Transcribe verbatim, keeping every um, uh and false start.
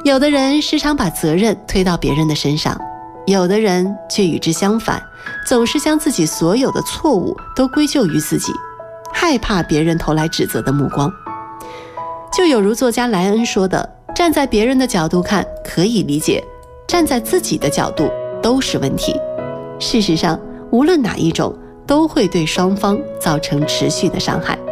有的人时常把责任推到别人的身上，有的人却与之相反，总是将自己所有的错误都归咎于自己，害怕别人投来指责的目光。就有如作家莱恩说的，站在别人的角度看可以理解，站在自己的角度都是问题。事实上，无论哪一种，都会对双方造成持续的伤害。